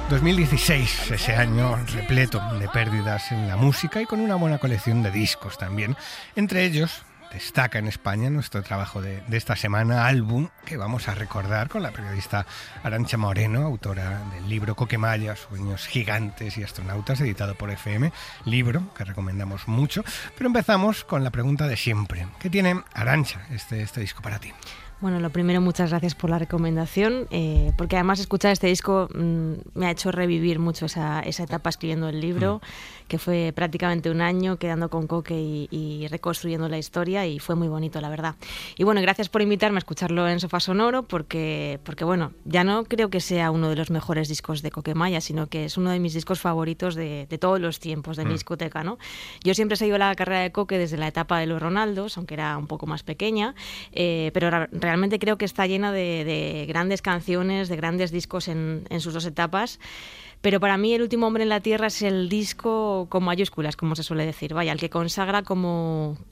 2016, ese año repleto de pérdidas en la música y con una buena colección de discos también. Entre ellos destaca en España nuestro trabajo de esta semana, álbum que vamos a recordar con la periodista Arantxa Moreno, autora del libro Coquemaya, Sueños gigantes y astronautas, editado por FM, libro que recomendamos mucho. Pero empezamos con la pregunta de siempre. ¿Qué tiene, Arantxa, este disco para ti? Bueno, lo primero, muchas gracias por la recomendación, porque además escuchar este disco me ha hecho revivir mucho esa etapa escribiendo el libro, que fue prácticamente un año quedando con Coque y reconstruyendo la historia, y fue muy bonito, la verdad. Y bueno, gracias por invitarme a escucharlo en Sofá Sonoro, porque bueno, ya no creo que sea uno de los mejores discos de Coquemaya, sino que es uno de mis discos favoritos de todos los tiempos de mi discoteca, ¿no? Yo siempre he seguido la carrera de Coque desde la etapa de los Ronaldos, aunque era un poco más pequeña, pero realmente creo que está llena de grandes canciones, de grandes discos en sus dos etapas. Pero para mí El último hombre en la tierra es el disco con mayúsculas, como se suele decir. Vaya, el que consagra como